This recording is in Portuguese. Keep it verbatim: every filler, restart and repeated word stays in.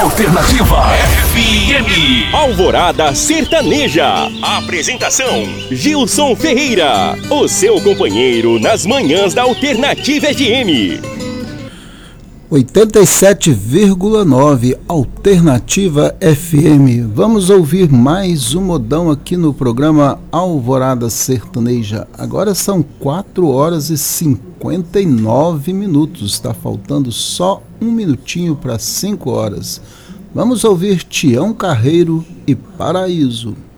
Alternativa F M. Alvorada Sertaneja. Apresentação: Gilson Ferreira, o seu companheiro nas manhãs da Alternativa F M. oitenta e sete vírgula nove Alternativa F M. Vamos ouvir mais um modão aqui no programa Alvorada Sertaneja. Agora são quatro horas e cinquenta e nove minutos. Está faltando só um minutinho para cinco horas. Vamos ouvir Tião Carreiro e Paraíso.